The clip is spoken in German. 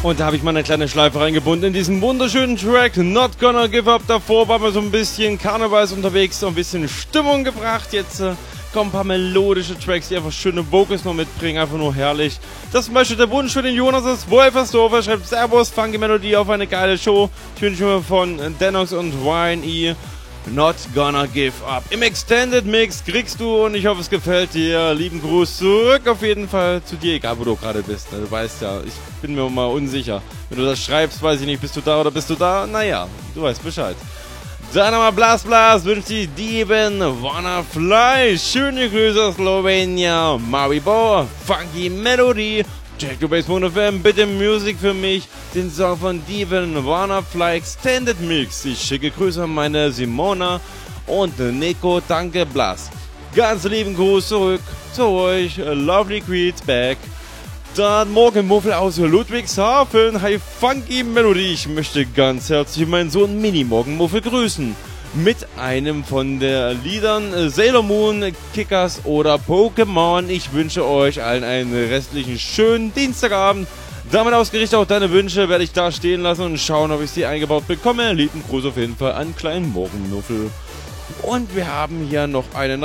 Und da habe ich mal eine kleine Schleife reingebunden in diesen wunderschönen Track Not Gonna Give Up. Davor war mal so ein bisschen Karnevals unterwegs, so ein bisschen Stimmung gebracht. Jetzt kommen ein paar melodische Tracks, die einfach schöne Vocals noch mitbringen, einfach nur herrlich. Das ist zum Beispiel der Wunsch für den Jonas aus Wolfersdorfer, schreibt Servus, funky Melodie auf eine geile Show. Ich wünsche mir von Dennox und YNE Not Gonna Give Up. Im Extended Mix kriegst du, und ich hoffe es gefällt dir, lieben Gruß zurück auf jeden Fall zu dir, egal wo du gerade bist. Du weißt ja, ich bin mir mal unsicher. Wenn du das schreibst, weiß ich nicht, bist du da oder bist du da? Naja, du weißt Bescheid. Dann nochmal Blast wünscht die Dieven Wanna Fly. Schöne Grüße aus Slowenien. Maribo, funky Melodie. JackTheBass.fm, bitte Musik für mich. Den Song von Dieven Wanna Fly Extended Mix. Ich schicke Grüße an meine Simona und Nico. Danke, Blast. Ganz lieben Gruß zurück zu euch. Lovely Creeds back. Dann Morgenmuffel aus Ludwigshafen. Hi, funky Melodie. Ich möchte ganz herzlich meinen Sohn Mini-Morgenmuffel grüßen. Mit einem von den Liedern Sailor Moon, Kickers oder Pokémon. Ich wünsche euch allen einen restlichen schönen Dienstagabend. Damit ausgerichtet auch deine Wünsche werde ich da stehen lassen und schauen, ob ich sie eingebaut bekomme. Lieben Gruß auf jeden Fall an kleinen Morgenmuffel. Und wir haben hier noch einen